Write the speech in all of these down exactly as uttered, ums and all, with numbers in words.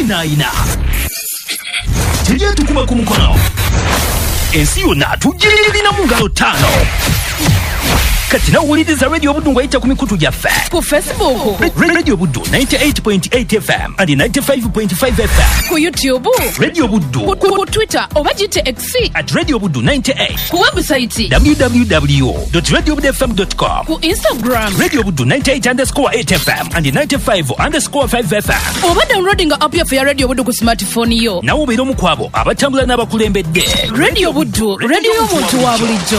ina ina. Tujye tukuba ku mukono. Ensi yonna tugirira mu ngalo ttano. Kati na uwuliriza Radio Buddu ng'ayita ku mikutu gyaffe. Ku Facebook. Radio Buddu ninety-eight point eight F M and ninety-five point five F M. Ku YouTube. Radio Buddu. Ku, ku Twitter oba gite X. At Radio Buddu ninety-eight. Ku website. w w w dot radio buddu f m dot com. Ku Instagram. Radio Buddu ninety-eight underscore eight F M and ninety-five underscore five F M. Oba downloading app yaffe ya Radio Buddu ku smartphone yo. Nawo obeera omu ku abo abatambula n'abakulembedde. Radio Buddu, radio y'omuntu wa bulijjo.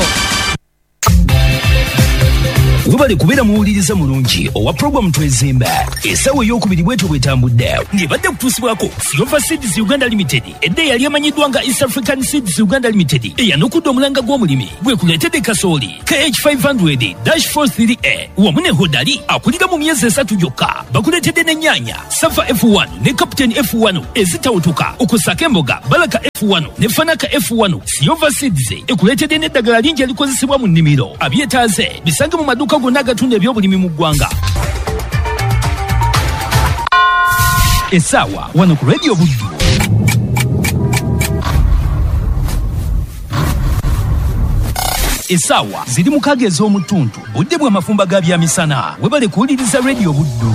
Webale kubeera muwuliriza mulungi owa program twezimba essaawa ey'okubiri bwetyo bwetambudde ng'ebadde kutuusibwako Silver Seeds Uganda Limited edda eyali emanyiddwa nga East African Seeds Uganda Limited eyanukudde omulanga gw'omulimi bwe kuleetedde kasooli K H five hundred dash four three A wamu ne Hodali akulira mu myezi esatu gyokka bakuleetedde n'ennyaanya Safa F one ne Captain F one ezitawutuka okusaka emboga Baraka F one ne Fanaka F one. Silver Seeds ekuleetedde n'eddagala lingi erikozesebwa mu nnimiro abyetaaze bisange mu maduuka gonna agatunda ebyobulimi mu ggwanga. Essaawa wano ku Radio Buddu. Essaawa ziri mu kaga ez'omutuntu budde bw'amafumba ga byamisana webale kuwuliriza Radio Buddu.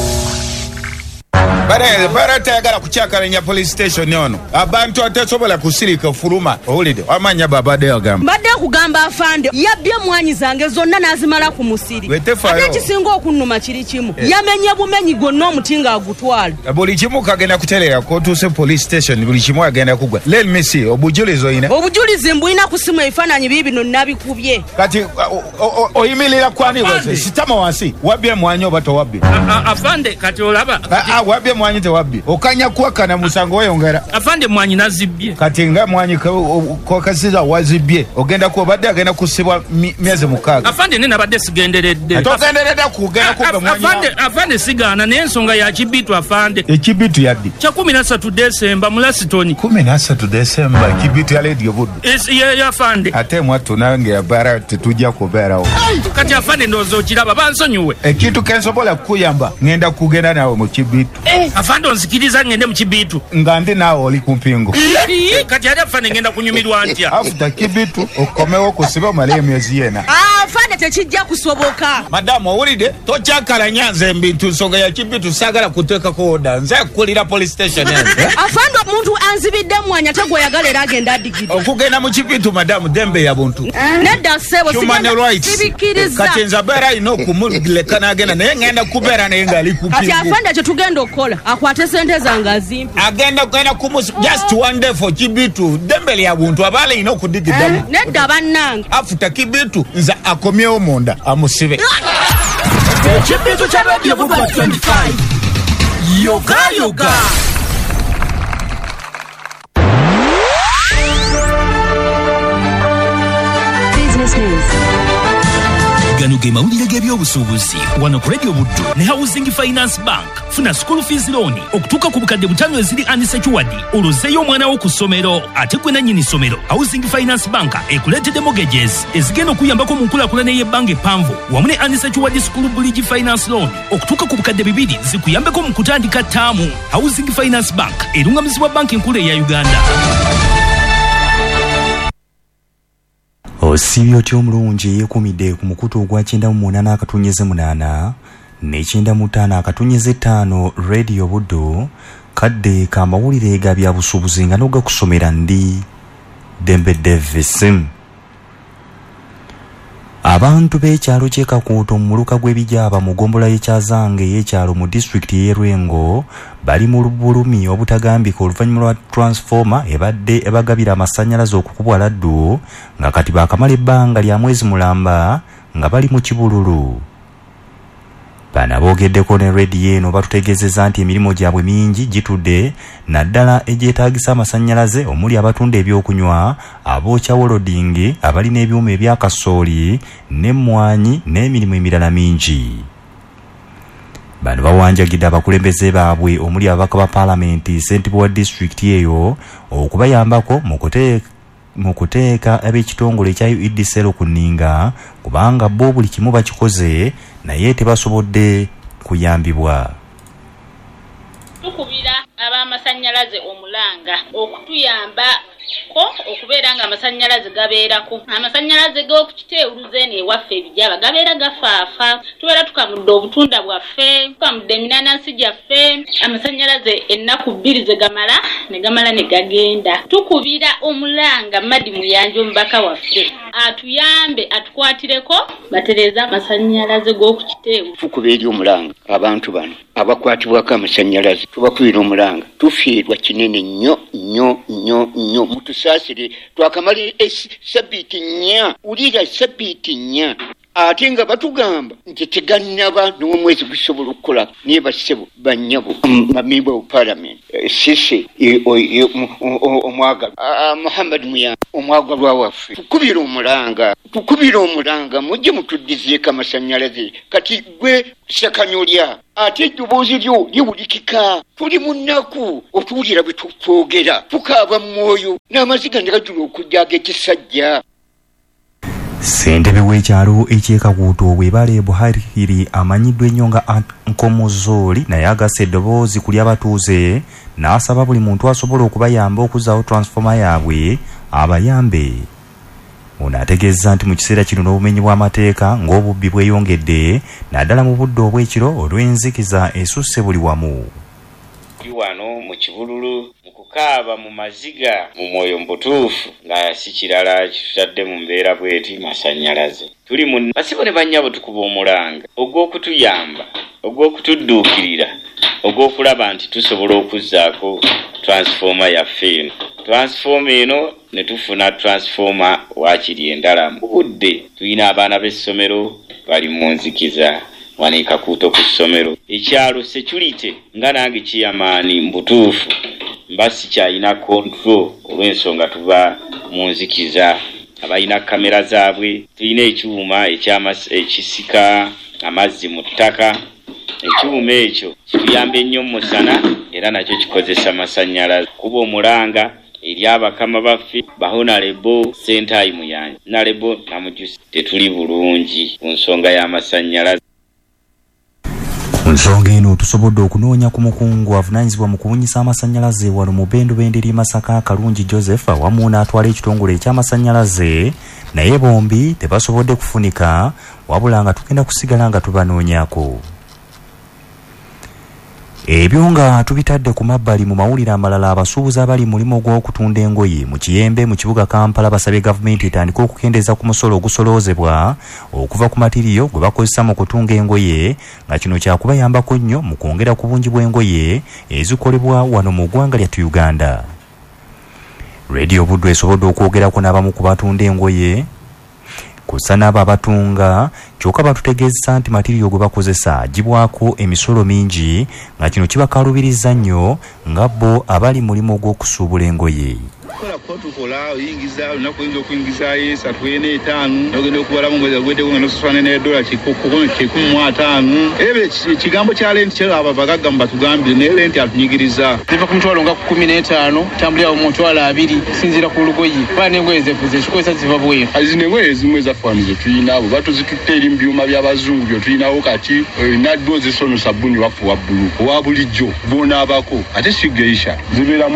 Bare bara tayagala kuchakalenya police station yono abantu atesobola kusirika fuluma owulide amanya babade agamba badde kugamba afande yabbye mwanyi zange zonna nazimala ku musiri ate kisinga okunnuma kiri kimu eh. Yamenye bumenyi gonna omutinga agutwala buli kimu kagenda kuterera ko tuse police station buli kimu agenda kugwa let me see obujulizo ine obujulizi mbwina kusimu ebifaananyi bibino nabikubye kati oyimilira kwani wese sitama wansi wabbye mwanyi obato wabbye afande kati olaba wabbye mwanyi te wabbi okanya kwakana musango weyongera afande mwanyi nazibbye kati nga mwanyi ko kasiza wazibye ogenda ko badde agenda kusibwa myezi mukaga afande nina badde sigenderedde atogenderedde kugenda ko mwanyi afande afande sigana n'ensonga ya kibitu afande ekibitu yaddi kya kumi na ssatu Desemba mulasitoni kumi na ssatu Desemba kibitu ya Radio Buddu es ya afande ate mwatu nange ya bara tetujja kubeerawo kati afande ndozo kiraba bansonyiwe ekitu kensobola kuyamba ngenda kugenda nawe mu kibitu eh afande onzikiriza ngende mu kibitu nga ndi nawe oli ku mpingo kati ate afande ngenda kunyumirwa ntya afuta kibitu okomewo kusiba mali emyezi yena afande tekijja kusoboka madamu owulidde tokyakala nyanza ebintu nsonga ya kibitu saagala kuteekako oda nze kukulira police station afande omuntu anzibidde mwanya tegweyagala era agenda adigidde okugenda mu kibitu madamu dembe ya buntu nedda ssebo sibikiriza kati nze abeera alina okumuleka n'agenda naye ngenda kubeera naye ng'ali ku mpingo kati afande kye tugenda okukola akwate sente zange azimpe agenda kwenda kumus just one day for kibitu dembe lya buntu abaala alina okudigiddamu nedda bannange afuta kibitu nze akomyewo munda amusibe Kibitu kya Radio Buddu twenty-five. Yoga yoga. Business news. Gano ge mawulire g'ebyobusuubuzi wano ku Radio Buddu ne Housing Finance Bank. Funa school fees loan okutuuka ku bukadde butaano eziri unsecured olozzeeyo omwana wo ku ssomero ate gwe nannyini ssomero. Housing Finance Bank ekuleetedde mortgages ezigenda okuyambako mu nkulaakulana y'ebbanga eppanvu wamu ne unsecured school bridge finance loan okutuuka ku bukadde bibiri zikuyambeko mu kutandika ttaamu. Housing Finance Bank erungamizibwa banki enkulu eya Uganda. Osibyo ty omulungi yeekumidde ku mukutu ogwa kyenda mu munaana akatunyeze munaana n'ekyenda mu ttaano akatunyeze ttaano Radio Buddu kadde ka mawulire ga byabusuubuzi nga n'ogakusomera ndi Dembe Davis. Abantu b'ekyalo ky'e Kakuuto mu muluka gw'ebijaaba mu gombola y'ekyazange y'ekyalo mu disitulikiti y'e Rwengo bali mu bulumi obutagambika oluvannyuma lwa transformer ebadde ebagabira amasannyalaze okukubwa laddu nga kati baakamala ebbanga lya mwezi mulamba nga bali mu kibululu. Bano boogeddeko ne rediyo eno batutegeezezza nti emirimu gyabwe mingi gitudde naddala egyetaagisa amasannyalaze omuli abatunda ebyokunywa abookya wolodingi abalina ebyuma ebya kasooli n'emmwanyi n'emirimu emirala mingi. Bano bawanjagidde abakulembeze baabwe omuli ababaka ba paalamenti ssentebe wa disitulikiti eyo okubayambako mu kuteeka mu kuteeka ab'ekitongole ekya U E D C ku nninga kubanga bo buli kimu bakikoze naye tebasobodde kuyambibwa. tukubira ab'amasannyalaze omulanga okutuyamba ko okubeera nga amasannyalaze gabeerako. Amasannyalaze g'okukiteewuluza eno ewaffe ebijaba gabeera gafaafa, tubeera tukamudde obutunda bwaffe, tukamudde eminanasi gyaffe. Amasannyalaze ennaku bbiri ze gamala ne gamala ne gagenda. Tukubira omulanga Madi Muyanja omubaka waffe atuyambe atukwatireko batereeza amasannyalaze g'okukiteewuluza. Tukubira eri omulanga abantu bano abakwatibwako amasannyalaze tubakubira omulanga tufiirwa kinene nnyo nnyo nnyo nnyo. Mutusaasire twakamala sabbiiti nnya ulira sabbiiti nnya ate nga batugamba nti tegannaba n'omwezi gusobola okukola naye bassebo bannyabo mamemba wa parliament sisi omwagalwa Muhammad Muyanja omwagalwa waffe tukubira omulanga tukubira omulanga mujje mutuddizeeko amasannyalaze kati gwe sakanyolya ate eddoboozi lyo liwulikika. Tuli mu nnaku otuwulira bwe tutwogera tukaaba mu mwoyo n'amaziga ne gajula okujja ag'ekisajja. Ssentebe w'ekyalo eky'Ekaguuto bw'ebale Buhariri amanyiddwa ennyo nga Nkomozooli naye agassa eddoboozi ku ly'abatuuze n'asaba buli muntu asobola okubayamba okuzzaawo transfoma yaabwe abayambe. Ono ategeezza nti mu kiseera kino n'obumenyi bw'amateeka ng'obubbi bweyongedde naddala mu budde obw'ekiro olw'enzikiza esusse buli wamu. Wano mu kibululu mukukaaba mu maziga mu mwoyo mbutuufu nga si kirala kitutadde mu mbeera bweti masannyalaze. Tuli mu basibo ne bannyabo tukuba omulanga ogw'okutuyamba ogw'okutudduukirira ogw'okulaba nti tusobola okuzzaako transfoma yaffe eno. Transfoma eno ne tufuna transfoma waakiri endala mu budde. Tulina abaana b'essomero bali mu nzikiza wano Kakuuto ku ssomero. Ekyalo Security nga nange kiyamaani mbutuufu mba sikyalina control olw'ensonga tuva mu nzikiza. Abalina kamera zaabwe tulina ekyuma ekisika amazzi mu ttaka. Ekyuma ekyo kituyamba ennyo mu musana era nakyo kikozesa masannyalaze. Kuba omulanga eri abakama baffe bahonalebo Sentayi Muyanja nalebo namujusi tetuli bulungi ku nsonga y'amasannyalaze. Mu nsonga eno tusobodde okunoonya ku mukungu avunaanyizibwa mu kubunyisa amasannyalaze wano mu Bendubenderi Masaka Kalungi Joseph awamu n'atwala ekitongole eky'amasannyalaze naye bombi tebasobodde kufunika wabula nga tugenda kusigala nga tubanoonyako. Ebyo nga tubitadde ku mabbali mu mawulire amalala abasuubuzi abali mulimo gw'okutunda engoye mu Kiyembe mu kibuga Kampala basabye gavumenti etandika okukendeeza ku musolo ogusoloozebwa okuva ku matiriyo gwe bakozesa mu kutunga engoye nga kino kyakubayambako nnyo mu kwongera ku bungi bw'engoye ezikolebwa wano mu ggwanga lyattu Uganda. Radio Buddu esobodde okwogerako n'abamu ku batunda engoye kussa n'abo abatunga kyokka batutegeeza nti matiriyo gwe bakozesa agibwako emisolo mingi nga kino kibakalubiriza nnyo nga bo abali mulimo gw'okusuubula engoye. Kola kwa tukola oyingiza lunaku oyinza okuyingizayo esatu ena etaano n'ogenda okubala mu mwezi agweddeko nga n'osasulana ne dola kikumi mu ataano. Era ekigambo kya lenti kyeraba bagagga batugambire naye lenti atunyigiriza. Ziva ku mitwalo nga kkumi n'etaano tambulira mu mitwalo abiri sinzira ku lugoye bala n'engoye zefuze kikozesa ziva bweru. Zino engoye ezimu ezaffaano ze tulina abo batuzitutte eri mu byuma by'abazungu byo tulinawo kati naddo zisono sabbuuni wafuwa bbulu owa bulijjo boonaabako ate si geisha zibeeramu